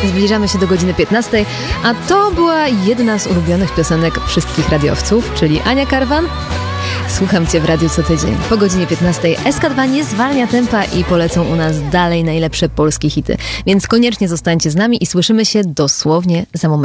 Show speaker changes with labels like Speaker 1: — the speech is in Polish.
Speaker 1: Zbliżamy się do godziny 15, a to była jedna z ulubionych piosenek wszystkich radiowców, czyli Ania Karwan. Słucham Cię w radiu co tydzień. Po godzinie 15 SK2 nie zwalnia tempa i polecą u nas dalej najlepsze polskie hity. Więc koniecznie zostańcie z nami i słyszymy się dosłownie za moment.